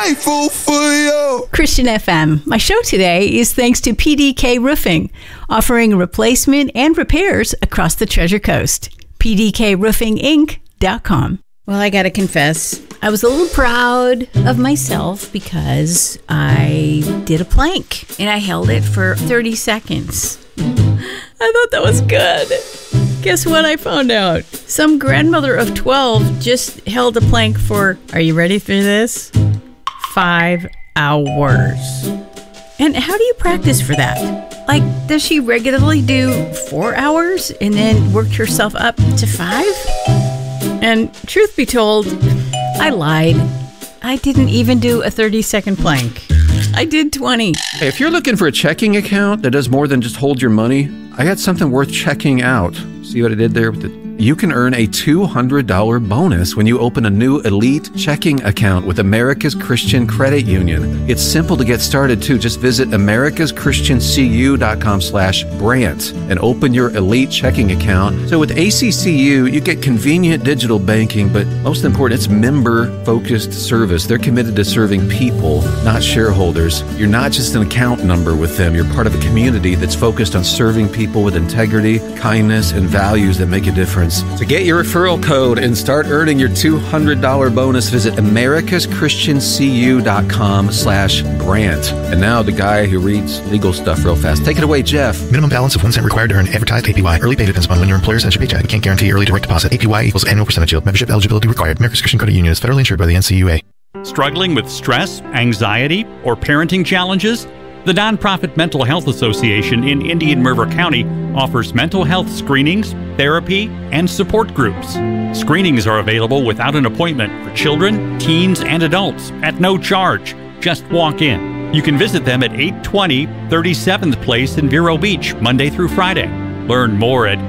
grateful for you. Christian FM. My show today is thanks to PDK Roofing, offering replacement and repairs across the Treasure Coast. PDKRoofingInc.com. Well, I got to confess, I was a little proud of myself because I did a plank and I held it for 30 seconds. I thought that was good. Guess what I found out? Some grandmother of 12 just held a plank for, are you ready for this? 5 hours. And how do you practice for that? Like, does she regularly do 4 hours and then work herself up to 5? And truth be told, I lied. I didn't even do a 30-second plank. I did 20. Hey, if you're looking for a checking account that does more than just hold your money, I got something worth checking out. See what I did there with the... You can earn a $200 bonus when you open a new Elite checking account with America's Christian Credit Union. It's simple to get started too. Just visit americaschristiancu.com/Brant and open your Elite checking account. So with ACCU, you get convenient digital banking, but most important, it's member-focused service. They're committed to serving people, not shareholders. You're not just an account number with them. You're part of a community that's focused on serving people with integrity, kindness, and values that make a difference. To get your referral code and start earning your $200 bonus, visit americaschristiancu.com/Brant. And now the guy who reads legal stuff real fast. Take it away, Jeff. Minimum balance of 1 cent required to earn advertised APY. Early pay depends upon when your employer sends your paycheck. We can't guarantee early direct deposit. APY equals annual percentage yield. Membership eligibility required. America's Christian Credit Union is federally insured by the NCUA. Struggling with stress, anxiety, or parenting challenges? The nonprofit Mental Health Association in Indian River County offers mental health screenings, therapy, and support groups. Screenings are available without an appointment for children, teens, and adults at no charge. Just walk in. You can visit them at 820 37th Place in Vero Beach, Monday through Friday. Learn more at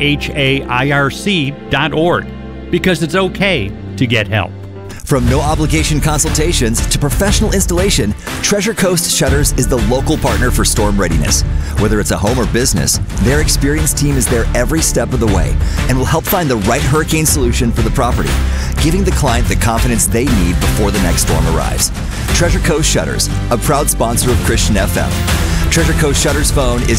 mhairc.org, because it's okay to get help. From no-obligation consultations to professional installation, Treasure Coast Shutters is the local partner for storm readiness. Whether it's a home or business, their experienced team is there every step of the way and will help find the right hurricane solution for the property, giving the client the confidence they need before the next storm arrives. Treasure Coast Shutters, a proud sponsor of Christian FM. Treasure Coast Shutters phone is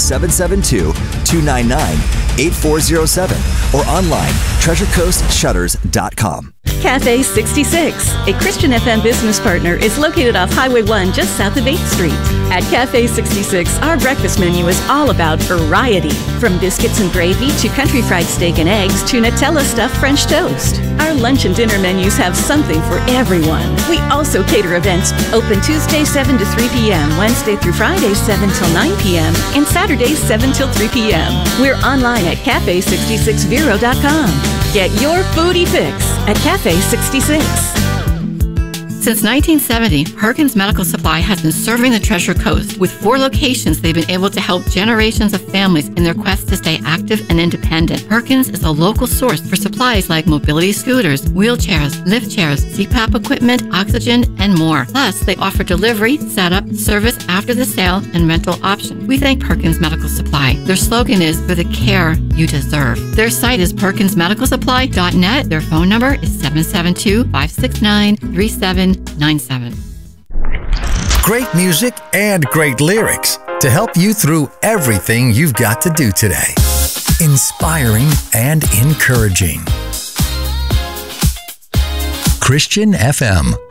772-299-8407 or online, treasurecoastshutters.com. Cafe 66, a Christian FM business partner, is located off Highway 1 just south of 8th Street. At Cafe 66, our breakfast menu is all about variety, from biscuits and gravy to country fried steak and eggs to Nutella stuffed French toast. Our lunch and dinner menus have something for everyone. We also cater events, open Tuesdays 7 to 3 p.m., Wednesday through Fridays 7 till 9 p.m., and Saturdays 7 till 3 p.m. We're online at cafe66vero.com. Get your foodie fix at Cafe 66. Since 1970, Perkins Medical Supply has been serving the Treasure Coast. With 4 locations, they've been able to help generations of families in their quest to stay active and independent. Perkins is a local source for supplies like mobility scooters, wheelchairs, lift chairs, CPAP equipment, oxygen, and more. Plus, they offer delivery, setup, service after the sale, and rental options. We thank Perkins Medical Supply. Their slogan is, for the care you deserve. Their site is perkinsmedicalsupply.net. Their phone number is 772-569-3797. Great music and great lyrics to help you through everything you've got to do today. Inspiring and encouraging. Christian FM.